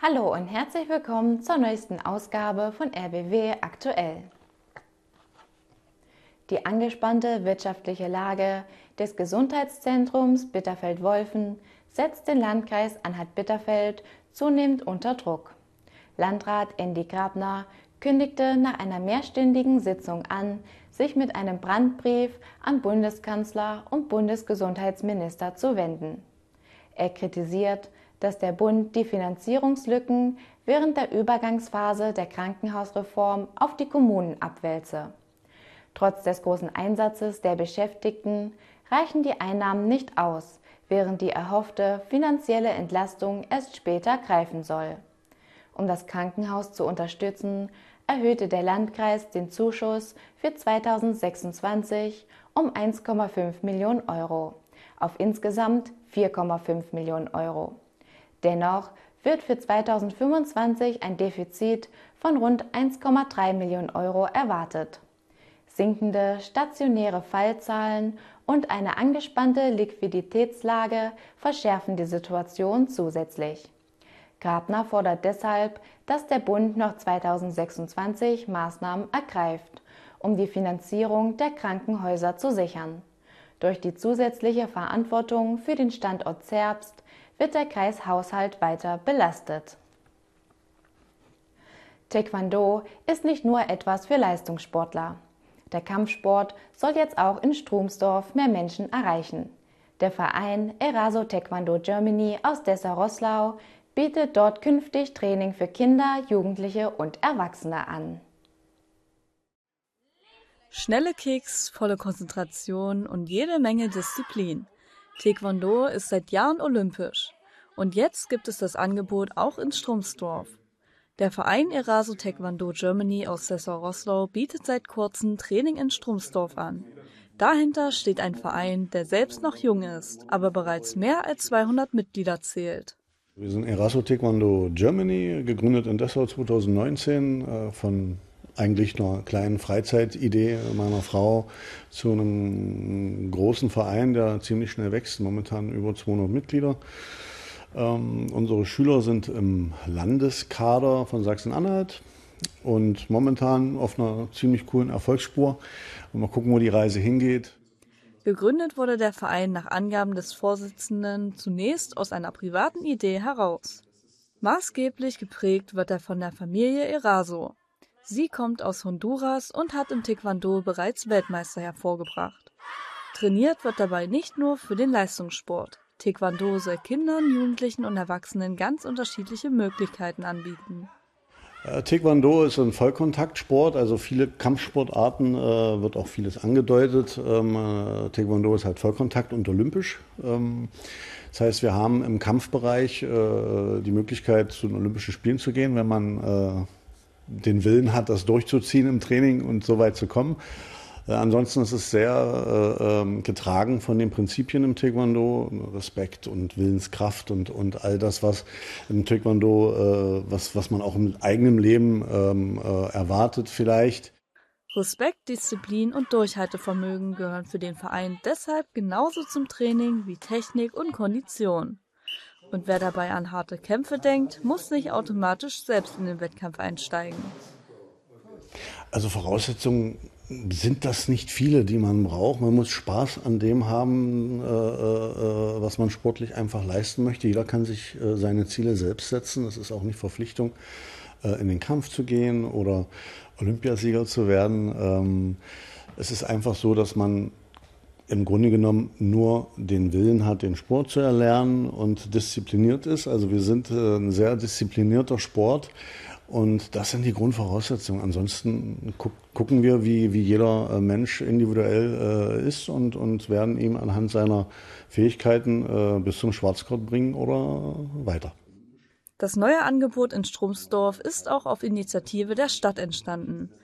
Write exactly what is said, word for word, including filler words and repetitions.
Hallo und herzlich willkommen zur neuesten Ausgabe von R B W aktuell. Die angespannte wirtschaftliche Lage des Gesundheitszentrums Bitterfeld-Wolfen setzt den Landkreis Anhalt-Bitterfeld zunehmend unter Druck. Landrat Andy Grabner kündigte nach einer mehrstündigen Sitzung an, sich mit einem Brandbrief an Bundeskanzler und Bundesgesundheitsminister zu wenden. Er kritisiert, dass der Bund die Finanzierungslücken während der Übergangsphase der Krankenhausreform auf die Kommunen abwälze. Trotz des großen Einsatzes der Beschäftigten reichen die Einnahmen nicht aus, während die erhoffte finanzielle Entlastung erst später greifen soll. Um das Krankenhaus zu unterstützen, erhöhte der Landkreis den Zuschuss für zweitausendsechsundzwanzig um eins Komma fünf Millionen Euro auf insgesamt vier Komma fünf Millionen Euro. Dennoch wird für zweitausendfünfundzwanzig ein Defizit von rund eins Komma drei Millionen Euro erwartet. Sinkende stationäre Fallzahlen und eine angespannte Liquiditätslage verschärfen die Situation zusätzlich. Grabner fordert deshalb, dass der Bund noch zweitausendsechsundzwanzig Maßnahmen ergreift, um die Finanzierung der Krankenhäuser zu sichern. Durch die zusätzliche Verantwortung für den Standort Zerbst wird der Kreishaushalt weiter belastet. Taekwondo ist nicht nur etwas für Leistungssportler. Der Kampfsport soll jetzt auch in Stromsdorf mehr Menschen erreichen. Der Verein Eraso Taekwondo Germany aus Dessau-Roßlau bietet dort künftig Training für Kinder, Jugendliche und Erwachsene an. Schnelle Kicks, volle Konzentration und jede Menge Disziplin. Taekwondo ist seit Jahren olympisch. Und jetzt gibt es das Angebot auch in Stromsdorf. Der Verein Eraso Taekwondo Germany aus Dessau-Roßlau bietet seit kurzem Training in Stromsdorf an. Dahinter steht ein Verein, der selbst noch jung ist, aber bereits mehr als zweihundert Mitglieder zählt. Wir sind Eraso Taekwondo Germany, gegründet in Dessau zweitausendneunzehn äh, von eigentlich einer kleinen Freizeitidee meiner Frau zu einem großen Verein, der ziemlich schnell wächst, momentan über zweihundert Mitglieder. Ähm, unsere Schüler sind im Landeskader von Sachsen-Anhalt und momentan auf einer ziemlich coolen Erfolgsspur. Und mal gucken, wo die Reise hingeht. Gegründet wurde der Verein nach Angaben des Vorsitzenden zunächst aus einer privaten Idee heraus. Maßgeblich geprägt wird er von der Familie Eraso. Sie kommt aus Honduras und hat im Taekwondo bereits Weltmeister hervorgebracht. Trainiert wird dabei nicht nur für den Leistungssport. Taekwondo soll Kindern, Jugendlichen und Erwachsenen ganz unterschiedliche Möglichkeiten anbieten. Taekwondo ist ein Vollkontaktsport, also viele Kampfsportarten äh, wird auch vieles angedeutet. Ähm, äh, Taekwondo ist halt Vollkontakt und olympisch. Ähm, das heißt, wir haben im Kampfbereich äh, die Möglichkeit, zu den Olympischen Spielen zu gehen, wenn man äh, den Willen hat, das durchzuziehen im Training und so weit zu kommen. Äh, ansonsten ist es sehr äh, äh, getragen von den Prinzipien im Taekwondo, Respekt und Willenskraft und, und all das, was im Taekwondo, äh, was, was man auch im eigenen Leben ähm, äh, erwartet vielleicht. Respekt, Disziplin und Durchhaltevermögen gehören für den Verein deshalb genauso zum Training wie Technik und Kondition. Und wer dabei an harte Kämpfe denkt, muss nicht automatisch selbst in den Wettkampf einsteigen. Also Voraussetzungen sind das nicht viele, die man braucht. Man muss Spaß an dem haben, äh, äh, was man sportlich einfach leisten möchte. Jeder kann sich äh, seine Ziele selbst setzen. Es ist auch nicht Verpflichtung, äh, in den Kampf zu gehen oder Olympiasieger zu werden. Ähm, es ist einfach so, dass man im Grunde genommen nur den Willen hat, den Sport zu erlernen und diszipliniert ist. Also wir sind äh, ein sehr disziplinierter Sport. Und das sind die Grundvoraussetzungen. Ansonsten gu gucken wir, wie, wie jeder Mensch individuell äh, ist und, und werden ihm anhand seiner Fähigkeiten äh, bis zum Schwarzgurt bringen oder weiter. Das neue Angebot in Stromsdorf ist auch auf Initiative der Stadt entstanden.